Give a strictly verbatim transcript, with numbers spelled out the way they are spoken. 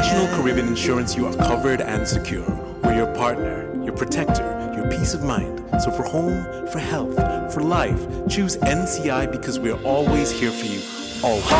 National Caribbean Insurance, you are covered and secure. We're your partner, your protector, your peace of mind. So for home, for health, for life, choose N C I because we're always here for you. Always.